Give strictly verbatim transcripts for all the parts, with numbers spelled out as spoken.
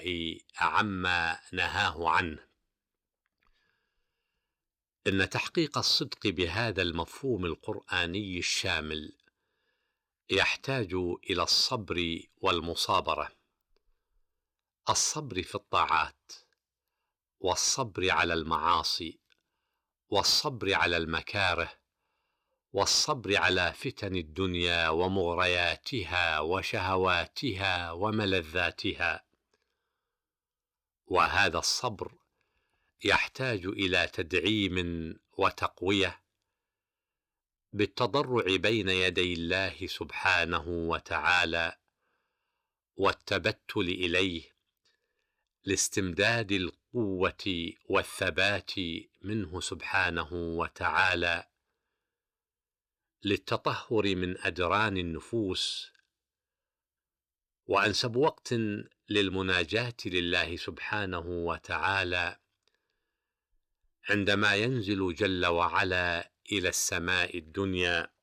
الحياء عما نهاه عنه. إن تحقيق الصدق بهذا المفهوم القرآني الشامل يحتاج إلى الصبر والمصابرة، الصبر في الطاعات، والصبر على المعاصي، والصبر على المكاره، والصبر على فتن الدنيا ومغرياتها وشهواتها وملذاتها. وهذا الصبر يحتاج إلى تدعيم وتقوية بالتضرع بين يدي الله سبحانه وتعالى، والتبتل إليه لاستمداد القوة والثبات منه سبحانه وتعالى، للتطهر من أدران النفوس. وأنسب وقت للمناجاة لله سبحانه وتعالى عندما ينزل جل وعلا إلى السماء الدنيا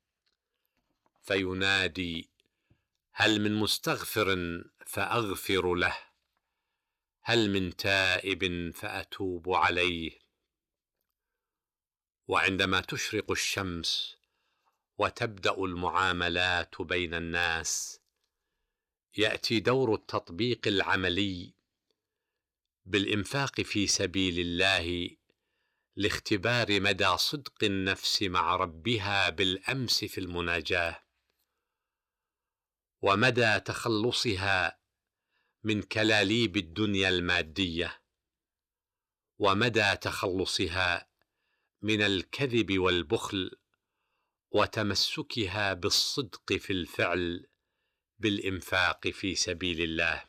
فينادي: هل من مستغفر فأغفر له، هل من تائب فأتوب عليه. وعندما تشرق الشمس وتبدأ المعاملات بين الناس يأتي دور التطبيق العملي بالإنفاق في سبيل الله لاختبار مدى صدق النفس مع ربها بالأمس في المناجاة، ومدى تخلصها من كلاليب الدنيا المادية، ومدى تخلصها من الكذب والبخل، وتمسكها بالصدق في الفعل بالإنفاق في سبيل الله.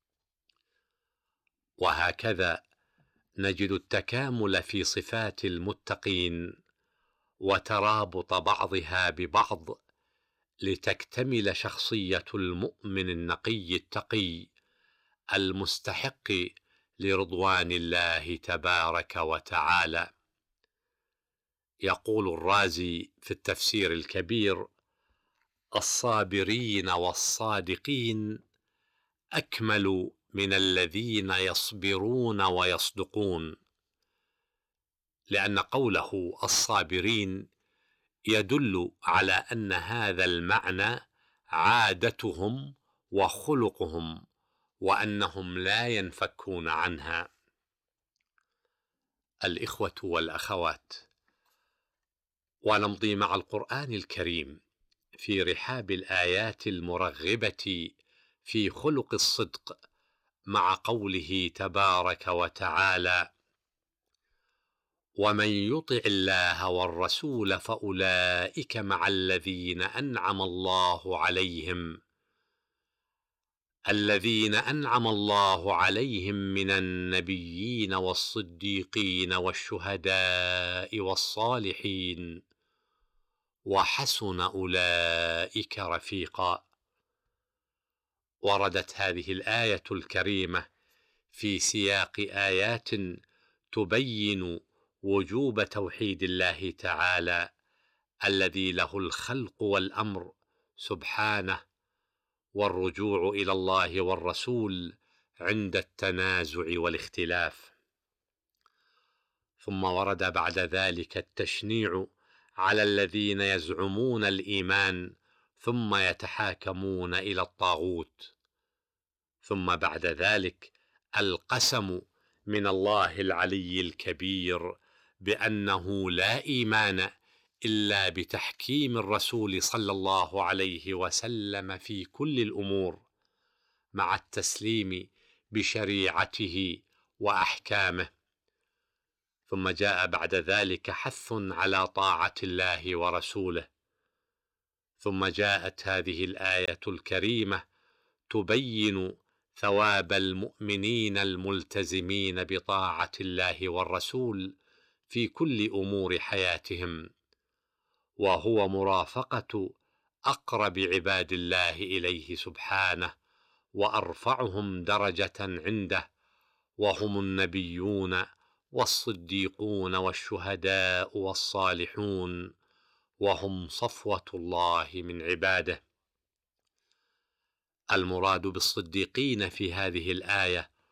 وهكذا نجد التكامل في صفات المتقين وترابط بعضها ببعض لتكتمل شخصية المؤمن النقي التقي المستحق لرضوان الله تبارك وتعالى. يقول الرازي في التفسير الكبير: الصابرين والصادقين أكمل من الذين يصبرون ويصدقون، لأن قوله الصابرين يدل على أن هذا المعنى عادتهم وخلقهم، وأنهم لا ينفكون عنها. الإخوة والأخوات، ونمضي مع القرآن الكريم في رحاب الآيات المرغبة في خلق الصدق مع قوله تبارك وتعالى: ومن يطع الله والرسول فأولئك مع الذين أنعم الله عليهم الذين أنعم الله عليهم من النبيين والصديقين والشهداء والصالحين وحسن أولئك رفيقا. وردت هذه الآية الكريمة في سياق آيات تبين وجوب توحيد الله تعالى الذي له الخلق والأمر سبحانه، والرجوع إلى الله والرسول عند التنازع والاختلاف. ثم ورد بعد ذلك التشنيع على الذين يزعمون الإيمان ثم يتحاكمون إلى الطاغوت، ثم بعد ذلك القسم من الله العلي الكبير بأنه لا إيمان إلا بتحكيم الرسول صلى الله عليه وسلم في كل الأمور، مع التسليم بشريعته وأحكامه. ثم جاء بعد ذلك حث على طاعة الله ورسوله. ثم جاءت هذه الآية الكريمة تبين ثواب المؤمنين الملتزمين بطاعة الله والرسول في كل أمور حياتهم، وهو مرافقة أقرب عباد الله إليه سبحانه وأرفعهم درجة عنده، وهم النبيون والصديقون والشهداء والصالحون، وهم صفوة الله من عباده. المراد بالصديقين في هذه الآية